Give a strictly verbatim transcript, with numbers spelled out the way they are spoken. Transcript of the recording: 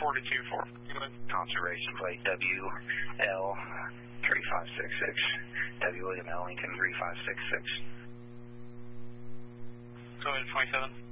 forty-two four. Conservation plate W L three five six six. W William L Lincoln three five six six. Go ahead, twenty-seven.